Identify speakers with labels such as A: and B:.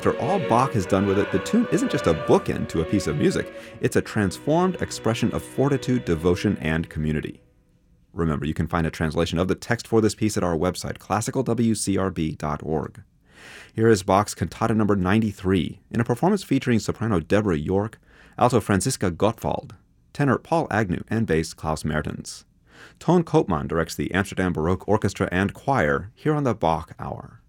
A: after all Bach has done with it, the tune isn't just a bookend to a piece of music, it's a transformed expression of fortitude, devotion, and community. Remember, you can find a translation of the text for this piece at our website, classicalwcrb.org. Here is Bach's Cantata No. 93, in a performance featuring soprano Deborah York, alto Franziska Gottwald, tenor Paul Agnew, and bass Klaus Mertens. Toon Koopman directs the Amsterdam Baroque Orchestra and Choir here on the Bach Hour.